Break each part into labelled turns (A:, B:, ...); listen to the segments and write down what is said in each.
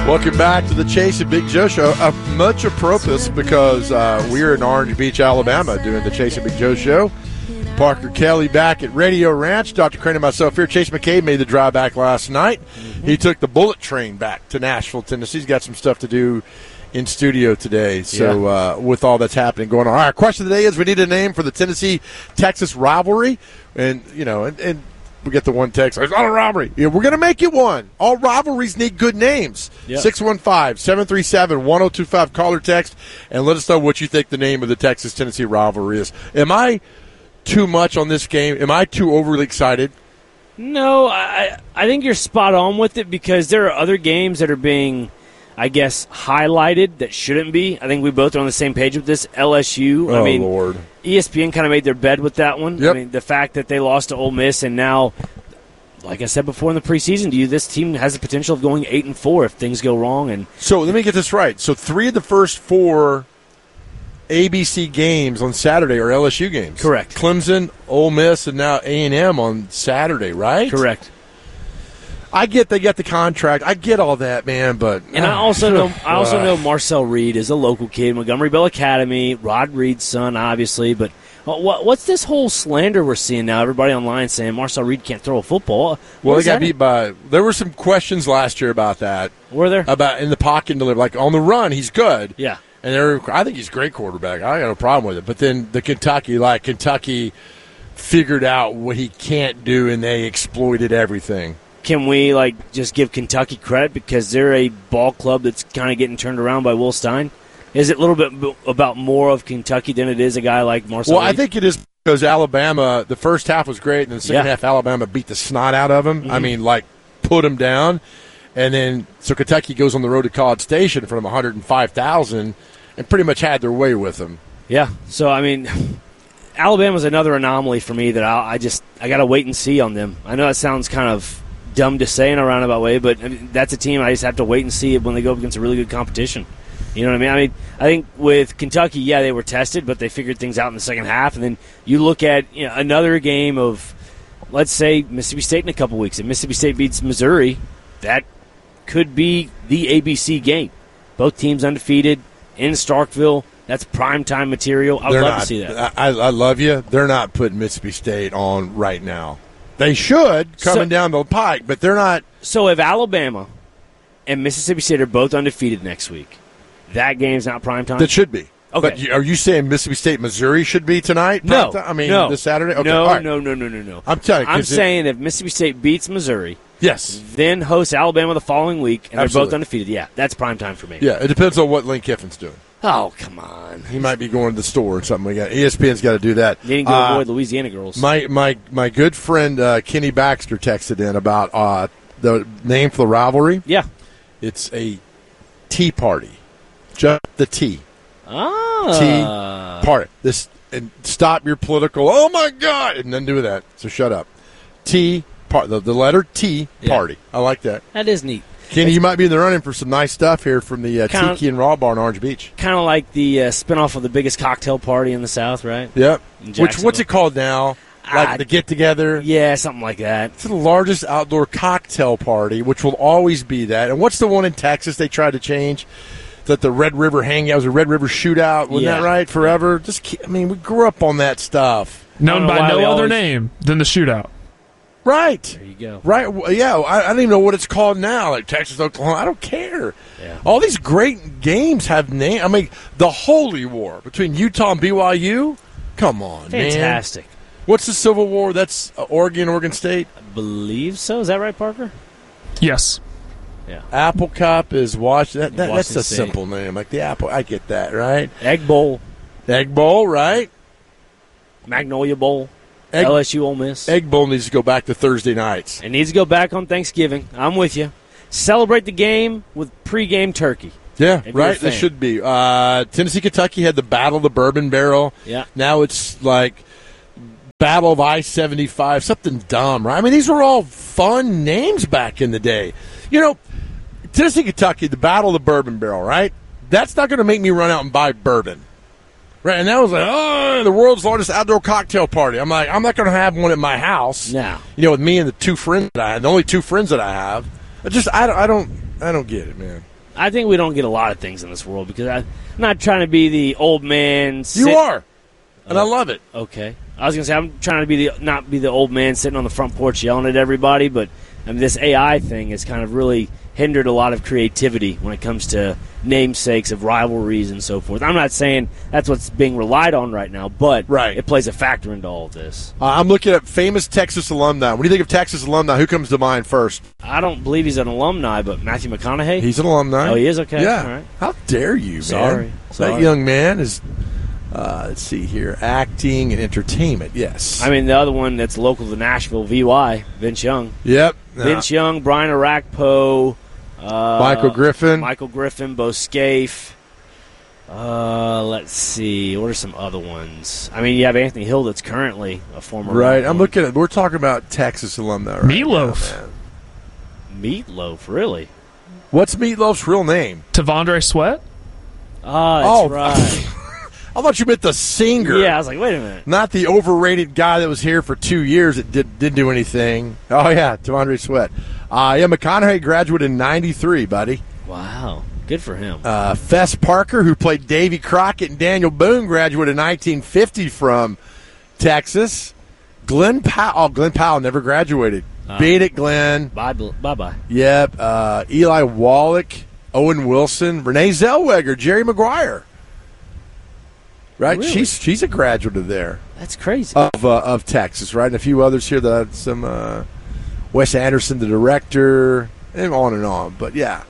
A: Welcome back to the Chase and Big Joe Show. Much apropos because we're in Orange Beach, Alabama, doing the Chase and Big Joe Show. Parker Kelly back at Radio Ranch. Dr. Crane and myself here. Chase McCabe made the drive back last night. He took the bullet train back to Nashville, Tennessee. He's got some stuff to do in studio today. So with all that's happening going on. All right, question of the day is we need a name for the Tennessee-Texas rivalry. And, you know, and we get the one text. It's not a rivalry. Yeah, we're going to make it one. All rivalries need good names. Yep. 615-737-1025. Call or text and let us know what you think the name of the Texas-Tennessee rivalry is. Am I too much on this game? Am I too overly excited?
B: No, I think you're spot on with it because there are other games that are being, I guess, highlighted that shouldn't be. I think we both are on the same page with this. LSU.
A: Oh, Lord.
B: ESPN kind of made their bed with that one.
A: Yep.
B: I mean, the fact that they lost to Ole Miss and now, like I said before in the preseason to you, this team has the potential of going 8-4 if things go wrong. And
A: so let me get this right. So 3 of the first 4 ABC games on Saturday are LSU games.
B: Correct.
A: Clemson, Ole Miss, and now A&M on Saturday, right?
B: Correct.
A: I get they got the contract. I get all that, man, but
B: and I also know Marcel Reed is a local kid, Montgomery Bell Academy, Rod Reed's son, obviously. But what's this whole slander we're seeing now? Everybody online saying Marcel Reed can't throw a football.
A: Well, they got beat by. There were some questions last year about that.
B: Were there?
A: About in the pocket and deliver, like on the run, he's good.
B: Yeah.
A: And I think he's a great quarterback. I got no problem with it. But then the Kentucky figured out what he can't do, and they exploited everything.
B: Can we just give Kentucky credit because they're a ball club that's kind of getting turned around by Will Stein? Is it a little bit about more of Kentucky than it is a guy like Marcel Reed?
A: I think it is because Alabama, the first half was great, and the second half Alabama beat the snot out of them. Mm-hmm. I mean, put them down. And then, so Kentucky goes on the road to College Station from 105,000 and pretty much had their way with them. Yeah.
B: So, I mean, Alabama's another anomaly for me that I got to wait and see on them. I know that sounds kind of dumb to say in a roundabout way, but that's a team I just have to wait and see when they go up against a really good competition. You know what I mean? I think with Kentucky, they were tested, but they figured things out in the second half. And then you look at another game of, let's say, Mississippi State in a couple weeks. If Mississippi State beats Missouri, that could be the ABC game. Both teams undefeated in Starkville. That's primetime material. I would love to see that.
A: I love you. They're not putting Mississippi State on right now. They should, coming down the pike, but they're not.
B: So if Alabama and Mississippi State are both undefeated next week, that game's not primetime?
A: That should be.
B: Okay.
A: But are you saying Mississippi State, Missouri should be tonight?
B: No.
A: This Saturday? Okay.
B: No,
A: right.
B: no.
A: I'm telling you.
B: I'm saying if Mississippi State beats Missouri,
A: yes,
B: then hosts Alabama the following week, and
A: Absolutely.
B: They're both undefeated. Yeah, that's primetime for me.
A: Yeah, it depends on what Lane Kiffin's doing.
B: Oh, come on.
A: He might be going to the store or something. ESPN's got to do that.
B: They didn't go avoid Louisiana girls.
A: My good friend Kenny Baxter texted in about the name for the rivalry.
B: Yeah.
A: It's a tea party. Just the tea. Tea party. And stop your political, oh, my God, and then do that. So shut up. Tea party. The letter T party. I like that.
B: That is neat.
A: Kenny, you might be in the running for some nice stuff here from the Tiki and Raw Bar in Orange Beach.
B: Kind of like the spinoff of the biggest cocktail party in the South, right?
A: Yep. What's it called now? Like the get-together?
B: Yeah, something like that.
A: It's the largest outdoor cocktail party, which will always be that. And what's the one in Texas they tried to change? That the Red River Hangout was a Red River Shootout. Wasn't that right? Forever? We grew up on that stuff.
C: Known by no other name than the Shootout.
A: Right.
B: There you go.
A: Right. Yeah, I don't even know what it's called now. Like Texas, Oklahoma. I don't care.
B: Yeah.
A: All these great games have names. I mean, the Holy War between Utah and BYU. Come on,
B: Fantastic.
A: Man. What's the Civil War? That's Oregon State?
B: I believe so. Is that right, Parker?
C: Yes.
B: Yeah.
A: Apple Cup is Washington. That's a
B: State.
A: simple name. Like the Apple. I get that, right?
B: Egg Bowl.
A: Egg Bowl, right?
B: Magnolia Bowl. LSU Ole Miss.
A: Egg Bowl needs to go back to Thursday nights.
B: It needs to go back on Thanksgiving. I'm with you. Celebrate the game with pregame turkey.
A: Yeah, right. It should be. Tennessee, Kentucky had the Battle of the Bourbon Barrel.
B: Yeah.
A: Now it's like Battle of I-75, something dumb, right? I mean, these were all fun names back in the day. Tennessee, Kentucky, the Battle of the Bourbon Barrel, right? That's not going to make me run out and buy bourbon. Right, and that was the world's largest outdoor cocktail party. I'm like, I'm not going to have one at my house.
B: No.
A: With me and the two friends that I have, the only two friends that I have. I don't get it, man.
B: I think we don't get a lot of things in this world because I'm not trying to be the old man.
A: You are, and I love it.
B: Okay. I was going to say I'm trying to not be the old man sitting on the front porch yelling at everybody, but I mean, this AI thing has kind of really hindered a lot of creativity when it comes to namesakes of rivalries and so forth. I'm not saying that's what's being relied on right now, but it plays a factor into all of this.
A: I'm looking at famous Texas alumni. When you think of Texas alumni, who comes to mind first?
B: I don't believe he's an alumni, but Matthew McConaughey?
A: He's an alumni.
B: Oh, he is? Okay.
A: Yeah.
B: All right.
A: How dare you, man?
B: Sorry.
A: That young man is, let's see here, acting and entertainment, yes.
B: I mean, the other one that's local to Nashville, VY, Vince Young.
A: Yep.
B: Vince Young, Brian Arakpo,
A: Michael
B: Griffin, Bo Scaife. Let's see. What are some other ones? I mean, you have Anthony Hill that's currently a former.
A: Right. I'm looking at. We're talking about Texas alumni. Right
C: Meatloaf.
A: Now,
B: Meatloaf, really?
A: What's Meatloaf's real name?
C: Tavondre Sweat.
B: That's right.
A: I thought you meant the singer.
B: Yeah, I was like, wait a minute.
A: Not the overrated guy that was here for 2 years that didn't do anything. Oh, yeah, Tavondre Sweat. McConaughey graduated in 93, buddy.
B: Wow. Good for him.
A: Fess Parker, who played Davy Crockett and Daniel Boone, graduated in 1950 from Texas. Glenn Powell never graduated. Beat it, Glenn.
B: Bye-bye.
A: Yep. Eli Wallach, Owen Wilson, Renee Zellweger, Jerry Maguire. Right,
B: really?
A: She's a graduate of there.
B: That's crazy.
A: Of Texas, right, and a few others here that had some. Wes Anderson, the director, and on and on. But yeah,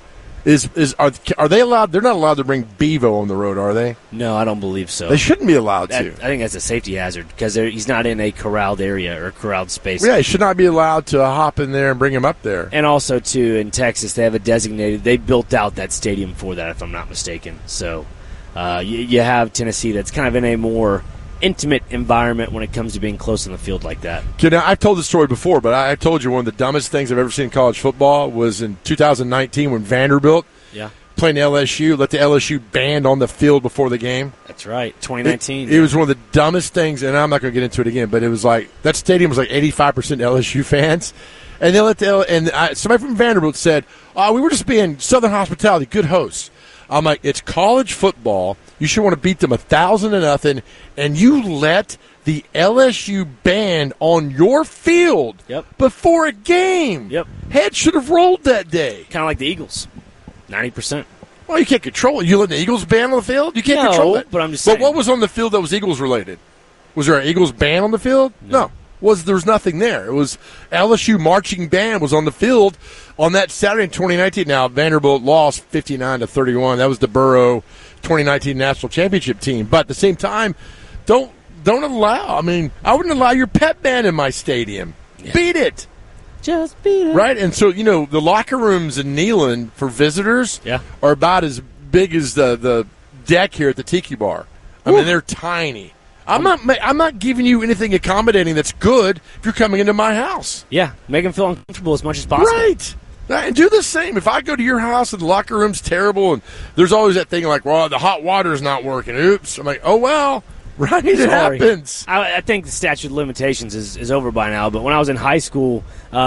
A: are they allowed? They're not allowed to bring Bevo on the road, are they?
B: No, I don't believe so.
A: They shouldn't be allowed to.
B: I think that's a safety hazard because he's not in a corralled area or corralled space.
A: Yeah, he should not be allowed to hop in there and bring him up there.
B: And also, too, in Texas, they have a designated. They built out that stadium for that, if I'm not mistaken. So. You have Tennessee that's kind of in a more intimate environment when it comes to being close in the field like that.
A: Okay, now, I've told this story before, but I told you one of the dumbest things I've ever seen in college football was in 2019 when Vanderbilt playing LSU, let the LSU band on the field before the game.
B: That's right, 2019.
A: It was one of the dumbest things, and I'm not going to get into it again, but it was like that stadium was like 85% LSU fans. And they let somebody from Vanderbilt said, we were just being Southern hospitality, good hosts. I'm like, it's college football. You should want to beat them 1,000-0, and you let the LSU band on your field before a game.
B: Yep.
A: Head should have rolled that day.
B: Kind of like the Eagles, 90%.
A: Well, you can't control it. You let the Eagles band on the field? You can't control it.
B: But I'm just saying.
A: But what was on the field that was Eagles related? Was there an Eagles band on the field? No. There was nothing there. It was LSU marching band was on the field on that Saturday in 2019. Now Vanderbilt lost 59-31. That was the Burrow 2019 national championship team. But at the same time, don't allow. I mean, I wouldn't allow your pep band in my stadium. Yeah. Beat it.
B: Just beat it.
A: Right, and so the locker rooms in Neyland for visitors are about as big as the deck here at the Tiki Bar. I mean, they're tiny. I'm not giving you anything accommodating that's good if you're coming into my house.
B: Yeah, make them feel uncomfortable as much as possible.
A: Right. And do the same. If I go to your house and the locker room's terrible and there's always that thing like, well, the hot water's not working. Oops. I'm like, oh, well, right, it happens.
B: I think the statute of limitations is over by now, but when I was in high school,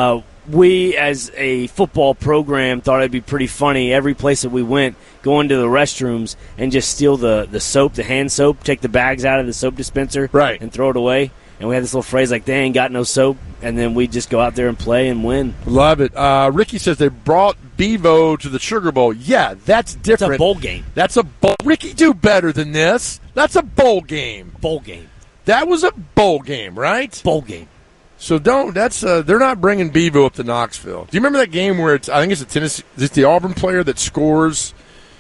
B: we as a football program thought it'd be pretty funny every place that we went, go into the restrooms and just steal the soap, the hand soap, take the bags out of the soap dispenser and throw it away. And we had this little phrase like, they ain't got no soap, and then we'd just go out there and play and win.
A: Love it. Ricky says they brought Bevo to the Sugar Bowl. Yeah, that's different.
B: It's a bowl game.
A: That's a bowl. Ricky, do better than this. That's a bowl game.
B: Bowl game.
A: That was a bowl game, right?
B: Bowl game.
A: So they're not bringing Bevo up to Knoxville. Do you remember that game where I think it's the Auburn player that scores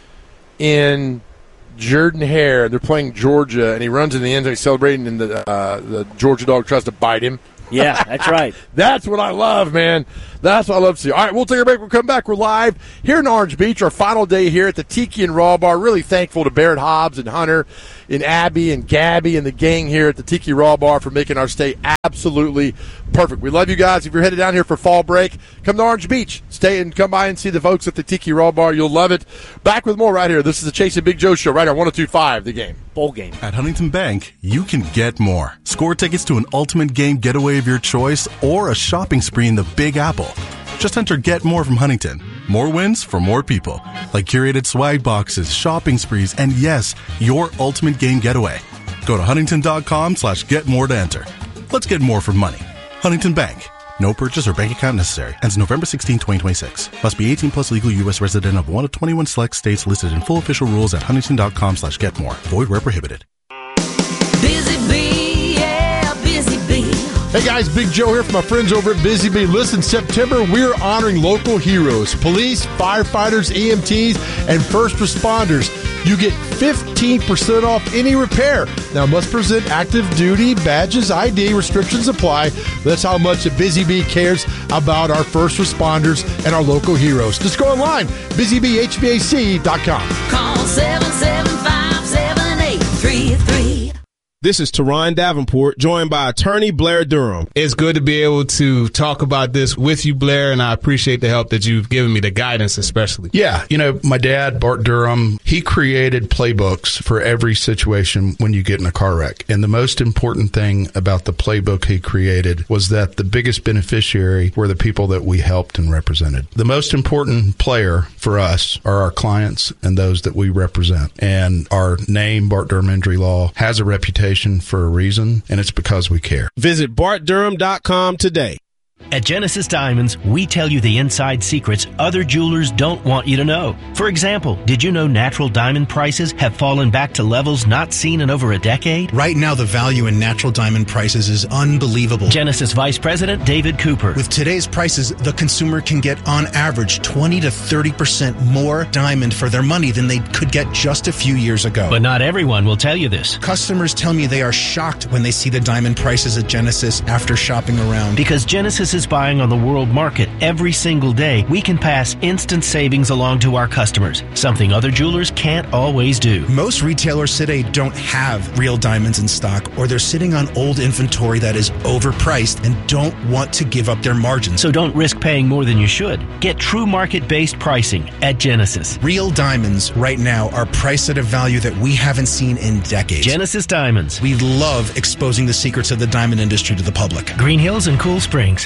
A: in Jordan-Hare. They're playing Georgia, and he runs in the end zone, he's celebrating, and the Georgia dog tries to bite him.
B: Yeah, that's right.
A: That's what I love, man. That's what I love to see. All right, we'll take a break. We'll come back. We're live here in Orange Beach, our final day here at the Tiki and Raw Bar. Really thankful to Barrett Hobbs and Hunter and Abby and Gabby and the gang here at the Tiki Raw Bar for making our stay absolutely perfect. We love you guys. If you're headed down here for fall break, come to Orange Beach. Stay and come by and see the folks at the Tiki Raw Bar. You'll love it. Back with more right here. This is the Chase and Big Joe Show right here on 102.5 The Game.
B: Bowl game.
D: At Huntington Bank, you can get more. Score tickets to an ultimate game getaway of your choice or a shopping spree in the Big Apple. Just enter Get More from Huntington. More wins for more people. Like curated swag boxes, shopping sprees, and yes, your ultimate game getaway. Go to huntington.com/getmore to enter. Let's get more for money. Huntington Bank. No purchase or bank account necessary. Ends November 16, 2026. Must be 18 plus legal U.S. resident of one of 21 select states listed in full official rules at huntington.com/getmore. Void where prohibited.
E: Busy Bee, yeah, Busy Bee.
A: Hey guys, Big Joe here from my friends over at Busy Bee. Listen, September, we're honoring local heroes, police, firefighters, EMTs, and first responders. You get 15% off any repair. Now, must present active duty badges, ID, restrictions apply. That's how much Busy Bee cares about our first responders and our local heroes. Just go online, busybeehvac.com.
E: Call 775-7833.
F: This is Teron Davenport, joined by attorney Blair Durham.
G: It's good to be able to talk about this with you, Blair, and I appreciate the help that you've given me, the guidance especially.
H: Yeah, my dad, Bart Durham, he created playbooks for every situation when you get in a car wreck. And the most important thing about the playbook he created was that the biggest beneficiary were the people that we helped and represented. The most important player for us are our clients and those that we represent. And our name, Bart Durham Injury Law, has a reputation for a reason, and it's because we care.
F: Visit BartDurham.com today.
I: At Genesis Diamonds, we tell you the inside secrets other jewelers don't want you to know. For example, did you know natural diamond prices have fallen back to levels not seen in over a decade?
J: Right now, the value in natural diamond prices is unbelievable.
I: Genesis Vice President David Cooper.
J: With today's prices, the consumer can get, on average, 20 to 30% more diamond for their money than they could get just a few years ago.
I: But not everyone will tell you this.
J: Customers tell me they are shocked when they see the diamond prices at Genesis after shopping around.
I: Because Genesis is buying on the world market every single day, we can pass instant savings along to our customers, something other jewelers can't always do.
J: Most retailers today don't have real diamonds in stock, or they're sitting on old inventory that is overpriced and don't want to give up their margins.
I: So don't risk paying more than you should. Get true market-based pricing at Genesis.
J: Real diamonds right now are priced at a value that we haven't seen in decades.
I: Genesis Diamonds.
J: We love exposing the secrets of the diamond industry to the public.
I: Green Hills and Cool Springs.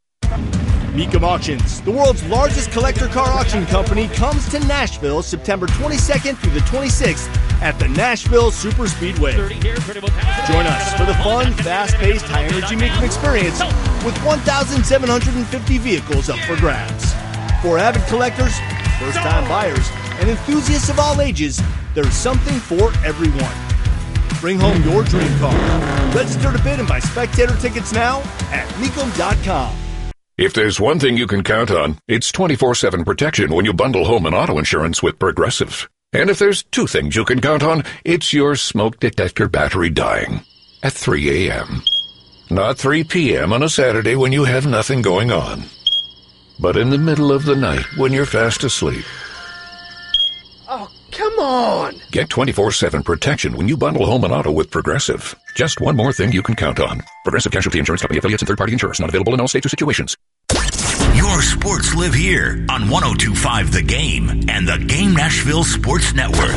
K: Mecum Auctions, the world's largest collector car auction company, comes to Nashville September 22nd through the 26th at the Nashville Super Speedway. Join us for the fun, fast-paced, high-energy Mecum experience with 1,750 vehicles up for grabs. For avid collectors, first-time buyers, and enthusiasts of all ages, there's something for everyone. Bring home your dream car. Register to bid and buy spectator tickets now at Mecum.com.
L: If there's one thing you can count on, it's 24/7 protection when you bundle home and auto insurance with Progressive. And if there's two things you can count on, it's your smoke detector battery dying at 3 a.m. Not 3 p.m. on a Saturday when you have nothing going on, but in the middle of the night when you're fast asleep.
K: Oh, come on!
L: Get 24/7 protection when you bundle home and auto with Progressive. Just one more thing you can count on. Progressive Casualty Insurance Company, affiliates, and third-party insurers. Not available in all states or situations.
M: Your sports live here on 102.5 The Game and the Game Nashville Sports Network.